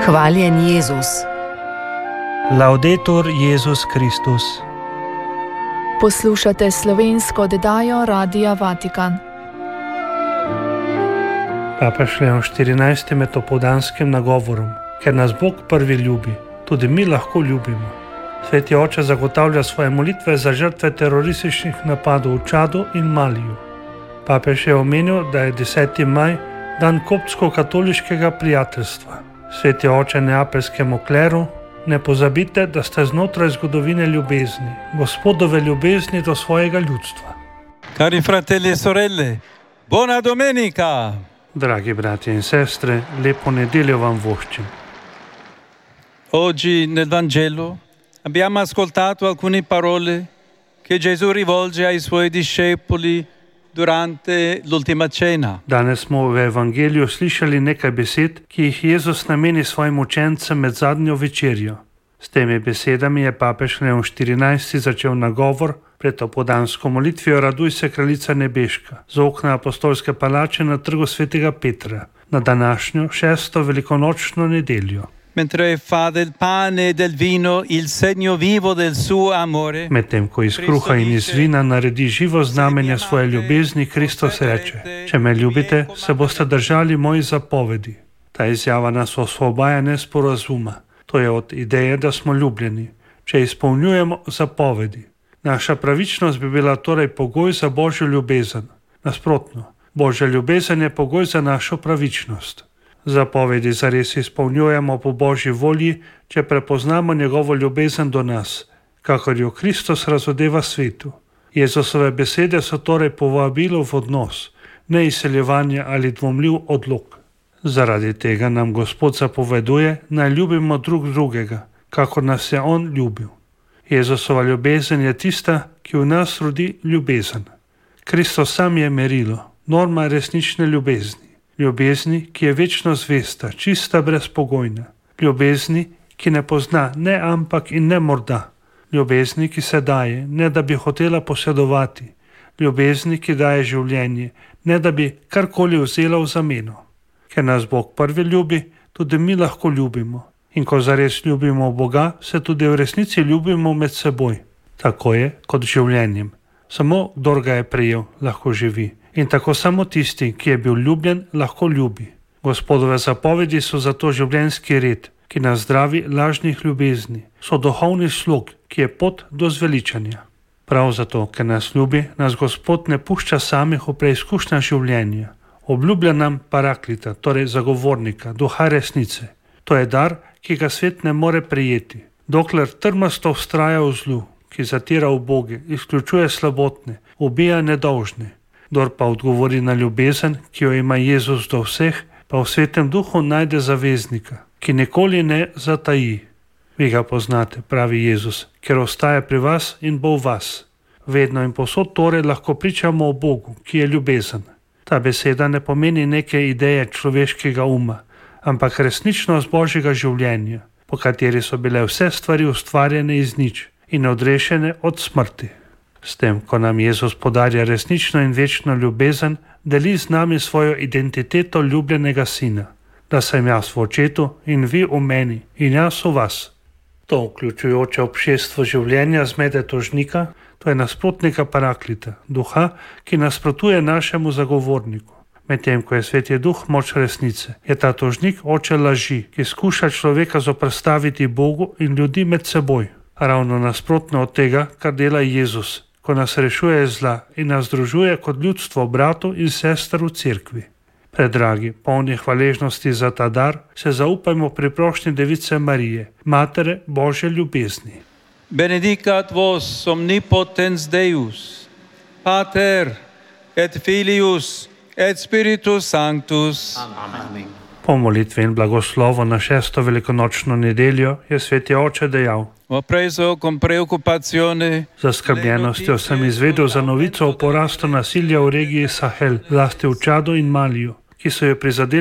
Hvaljen Jezus. Laudetur Jezus Kristus. Poslušate slovensko oddajo Radia Vatikan. Papež Leon 14. med opoldanskim nagovorom: ker nas Bog prvi ljubi, tudi mi lahko ljubimo. Sveti oče zagotavlja svoje molitve za žrtve terorističnih napadov v Čadu in Maliju. Papež je omenil, da je 10. maj dan koptsko-katoliškega prijateljstva. Sveti oče neapeljskemu kleru: ne pozabite, da ste znotraj zgodovine ljubezni, Gospodove ljubezni do svojega ljudstva. Cari fratelli e sorelle, buona domenica! Dragi bratje in sestre, lepo nedeljo vam voščim. Oggi nel Vangelo abbiamo ascoltato alcune parole che Gesù rivolge ai suoi discepoli durante l'ultima cena. Danes smo v Evangeliju slišali nekaj besed, ki jih Jezus nameni svojim učencem med zadnjo večerjo. S temi besedami je papež Leon 14. začel nagovor pred opoldansko molitvijo Raduj se, kraljica nebeška, z okna apostolske palače na trgu svetega Petra, na današnjo 6. velikonočno nedeljo. Mentre fa del pane e del vino il segno vivo del suo amore. Medtem ko iz kruha in iz vina naredi živo znamenje svoje ljubezni, Kristus reče: če me ljubite, se boste držali mojih zapovedi. Ta izjava nas osvobaja nesporazuma. To je od ideje, da smo ljubljeni, če izpolnjujemo zapovedi. Naša pravičnost bi bila torej pogoj za Božjo ljubezen. Nasprotno, Božja ljubezen je pogoj za našo pravičnost. Zapovedi zares izpolnjujemo po Božji volji, če prepoznamo njegovo ljubezen do nas, kakor jo Kristus razodeva svetu. Jezusove besede so torej povabilo v odnos, ne izseljevanje ali dvomljiv odlok. Zaradi tega nam Gospod zapoveduje, naj ljubimo drug drugega, kakor nas je On ljubil. Jezusova ljubezen je tista, ki v nas rodi ljubezen. Kristus sam je merilo, norma resnične ljubezni. Ljubezni, ki je večno zvesta, čista, brezpogojna. Ljubezni, ki ne pozna ne ampak in ne morda. Ljubezni, ki se daje, ne da bi hotela posedovati. Ljubezni, ki daje življenje, ne da bi karkoli vzela v zameno. Ker nas Bog prvi ljubi, tudi mi lahko ljubimo. In ko zares ljubimo Boga, se tudi v resnici ljubimo med seboj. Tako je kot življenjem. Samo kdor ga je prejel, lahko živi. In tako samo tisti, ki je bil ljubljen, lahko ljubi. Gospodove zapovedi so zato življenjski red, ki nas zdravi lažnih ljubezni, so duhovni slog, ki je pot do zveličanja. Prav zato, ker nas ljubi, nas Gospod ne pušča samih v preizkušnja življenja. Obljublja nam paraklita, torej zagovornika, duha resnice. To je dar, ki ga svet ne more prejeti. Dokler trmasto vztraja v zlu, ki zatira uboge, izključuje slabotne, ubija nedolžne. Kdor pa odgovori na ljubezen, ki jo ima Jezus do vseh, pa v Svetem Duhu najde zaveznika, ki nikoli ne zataji. Vi ga poznate, pravi Jezus, ker ostaja pri vas in bo v vas. Vedno in povsod torej lahko pričamo o Bogu, ki je ljubezen. Ta beseda ne pomeni neke ideje človeškega uma, ampak resničnost Božjega življenja, po kateri so bile vse stvari ustvarjene iz nič in odrešene od smrti. S tem, ko nam Jezus podarja resnično in večno ljubezen, deli z nami svojo identiteto ljubljenega sina, da sem jaz v očetu in vi v meni in jaz v vas. To vključujoče obšestvo življenja zmede tožnika, to je nasprotnika paraklita, duha, ki nasprotuje našemu zagovorniku. Medtem, ko je Sveti Duh moč resnice, je ta tožnik oče laži, ki skuša človeka zoperstaviti Bogu in ljudi med seboj. Ravno nasprotno od tega, kar dela Jezus, ko nas rešuje zla in nas združuje kot ljudstvo bratov in sester v cerkvi. Predragi, polni hvaležnosti za ta dar, se zaupajmo pri prošnji Device Marije, matere Božje ljubezni. Benedicat vos omnipotens Deus, Pater et Filius et Spiritus Sanctus. Amen. Po molitvi in blagoslovu na 6. velikonočno nedeljo je Sveti oče dejal: Ho preso con preoccupazione. Zaskrbljenostjo sem izvedel za novico o porastu nasilja v regiji Sahel, zlasti v Čadu in Maliju, ki so jo prizadeli